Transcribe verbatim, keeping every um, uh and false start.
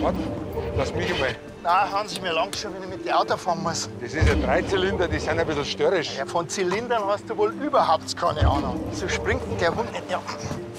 Warte, lass mich einmal. Nein, Hans, mir langt schon, wenn ich mit dem Auto fahren muss. Das ist ein Dreizylinder, die sind ein bisschen störrisch. Ja, von Zylindern hast du wohl überhaupt keine Ahnung. So springt denn der Hund nicht. Ja.